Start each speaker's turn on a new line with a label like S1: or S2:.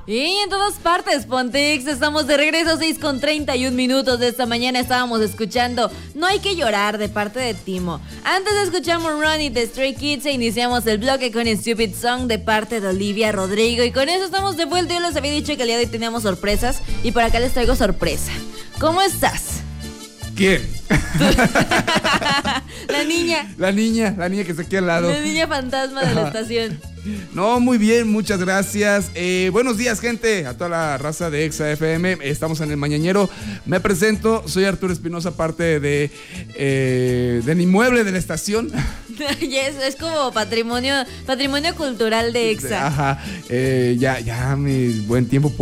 S1: Y en todas partes, Pontex, estamos de regreso, 6:31 de esta mañana. Estábamos escuchando No hay que llorar, de parte de Timo. Antes escuchamos Run It de Stray Kids e iniciamos el bloque con Stupid Song de parte de Olivia Rodrigo. Y con eso estamos de vuelta. Yo les había dicho que el día de hoy teníamos sorpresas y por acá les traigo sorpresa. ¿Cómo estás?
S2: ¿Quién?
S1: La niña.
S2: La niña que está aquí al lado.
S1: La niña fantasma de la estación.
S2: No, muy bien, muchas gracias. Buenos días, gente, a toda la raza de Exa FM. Estamos en el Mañanero. Me presento, soy Arturo Espinosa, parte del inmueble de la estación.
S1: Yes, es como patrimonio cultural de Exa.
S2: Ajá, ya mi buen tiempo